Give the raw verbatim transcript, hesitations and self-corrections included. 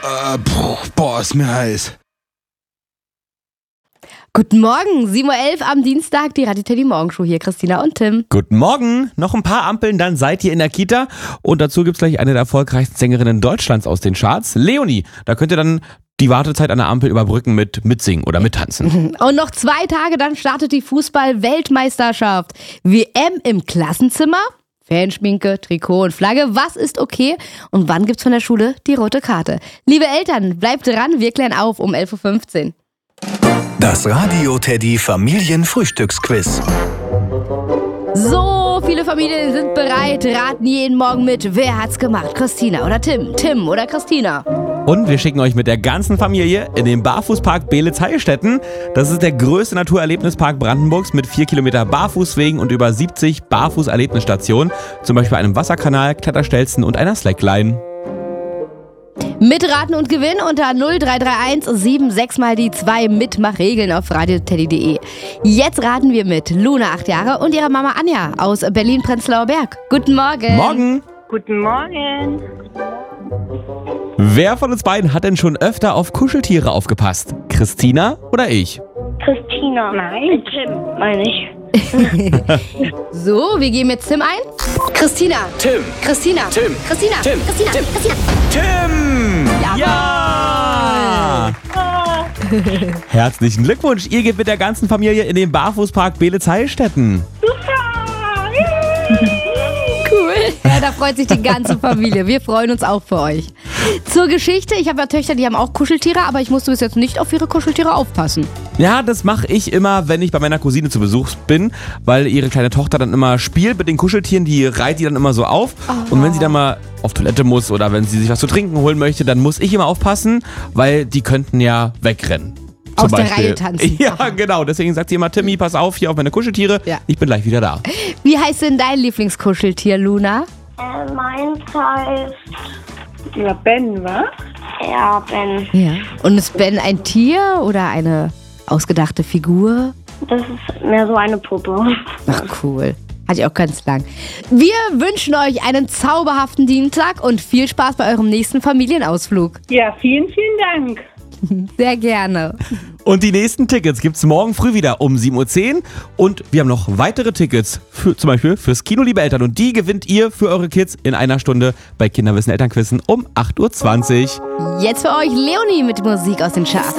Äh, boah, boah, ist mir heiß. Guten Morgen, sieben Uhr elf am Dienstag, die Radio Teddy Morgenshow hier, Christina und Tim. Guten Morgen, noch ein paar Ampeln, dann seid ihr in der Kita. Und dazu gibt's gleich eine der erfolgreichsten Sängerinnen Deutschlands aus den Charts, Leonie. Da könnt ihr dann die Wartezeit an der Ampel überbrücken mit Mitsingen oder Mittanzen. Und noch zwei Tage, dann startet die Fußball-Weltmeisterschaft. W M im Klassenzimmer, Fanschminke, Trikot und Flagge, was ist okay? Und wann gibt's von der Schule die rote Karte? Liebe Eltern, bleibt dran, wir klären auf um elf Uhr fünfzehn. Das Radio Teddy Familienfrühstücksquiz. So, viele Familien sind bereit, raten jeden Morgen mit. Wer hat's gemacht? Christina oder Tim? Tim oder Christina? Und wir schicken euch mit der ganzen Familie in den Barfußpark Beelitz-Heilstätten. Das ist der größte Naturerlebnispark Brandenburgs mit vier Kilometer Barfußwegen und über siebzig Barfußerlebnisstationen. Zum Beispiel einem Wasserkanal, Kletterstelzen und einer Slackline. Mitraten und gewinnen unter null drei drei eins sieben sechs mal die zwei Mitmachregeln auf radio teddy punkt de. Jetzt raten wir mit Luna, acht Jahre, und ihrer Mama Anja aus Berlin-Prenzlauer Berg. Guten Morgen. Morgen. Guten Morgen. Wer von uns beiden hat denn schon öfter auf Kuscheltiere aufgepasst? Christina oder ich? Christina. Nein. Tim, meine ich. So, wir geben jetzt Tim ein. Christina. Tim. Christina. Tim. Christina. Tim. Christina. Tim. Christina. Tim! Jawohl. Ja! Herzlichen Glückwunsch, ihr geht mit der ganzen Familie in den Barfußpark Beelitz-Heilstätten. Cool. Ja, da freut sich die ganze Familie. Wir freuen uns auch für euch. Zur Geschichte, ich habe ja Töchter, die haben auch Kuscheltiere, aber ich musste bis jetzt nicht auf ihre Kuscheltiere aufpassen. Ja, das mache ich immer, wenn ich bei meiner Cousine zu Besuch bin, weil ihre kleine Tochter dann immer spielt mit den Kuscheltieren, die reiht die dann immer so auf. Oh. Und wenn sie dann mal auf Toilette muss oder wenn sie sich was zu trinken holen möchte, dann muss ich immer aufpassen, weil die könnten ja wegrennen. Zum Aus der Beispiel. Reihe tanzen. Ja, genau. Deswegen sagt sie immer, Timmy, pass auf hier auf meine Kuscheltiere. Ja. Ich bin gleich wieder da. Wie heißt denn dein Lieblingskuscheltier, Luna? Äh, meins heißt... Ja, Ben, wa? Ja, Ben. Ja. Und ist Ben ein Tier oder eine ausgedachte Figur? Das ist mehr so eine Puppe. Ach, cool. Hatte ich auch ganz lang. Wir wünschen euch einen zauberhaften Dienstag und viel Spaß bei eurem nächsten Familienausflug. Ja, vielen, vielen Dank. Sehr gerne. Und die nächsten Tickets gibt's morgen früh wieder um sieben Uhr zehn. Und wir haben noch weitere Tickets, für, zum Beispiel fürs Kino, liebe Eltern. Und die gewinnt ihr für eure Kids in einer Stunde bei Kinderwissen Elternquissen um acht Uhr zwanzig. Jetzt für euch Leonie mit Musik aus den Charts.